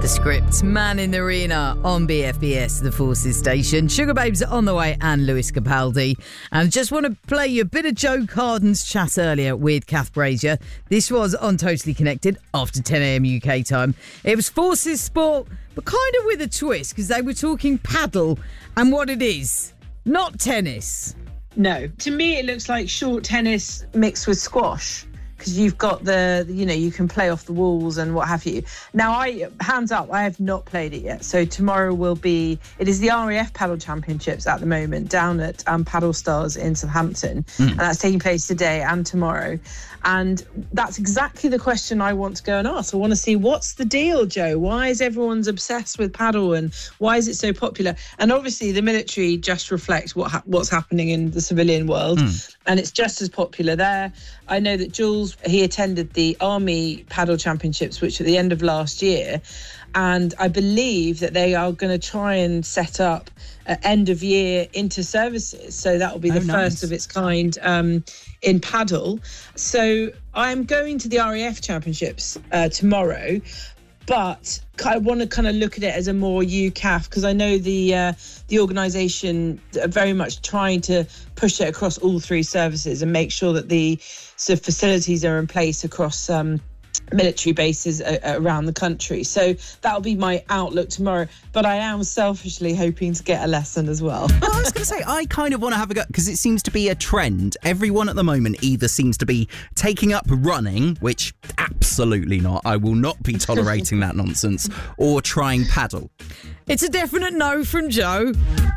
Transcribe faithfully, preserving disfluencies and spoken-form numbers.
The Script, Man in the Arena on B F B S, the Forces station. Sugar Babes are on the way and Lewis Capaldi. And just want to play you a bit of Joe Carden's chat earlier with Kath Brazier. This was on Totally Connected after ten a.m. U K time. It was Forces Sport, but kind of with a twist because they were talking paddle and what it is, not tennis. No. To me, it looks like short tennis mixed with squash. Because you've got the, you know, you can play off the walls and what have you. Now, I, hands up, I have not played it yet. So tomorrow will be, it is the R A F Paddle Championships at the moment down at um, Paddle Stars in Southampton. Mm. And that's taking place today and tomorrow. And that's exactly the question I want to go and ask. I want to see what's the deal, Joe? Why is everyone's obsessed with paddle and why is it so popular? And obviously the military just reflects what ha- what's happening in the civilian world. Mm. And it's just as popular there. I know that Jules, he attended the Army Paddle Championships, which at the end of last year. And I believe that they are going to try and set up uh, end of year inter-services. So that will be the oh, first nice. of its kind um, in paddle. So I'm going to the R A F Championships uh, tomorrow, but I want to kind of look at it as a more U C A F because I know the uh, the organisation are very much trying to push it across all three services and make sure that the sort of facilities are in place across um, military bases uh, around the country. So that'll be my outlook tomorrow. But I am selfishly hoping to get a lesson as well. Well, I was going to say, I kind of want to have a go because it seems to be a trend. Everyone at the moment either seems to be taking up running, which absolutely not. I will not be tolerating that nonsense, or trying paddle. It's a definite no from Joe.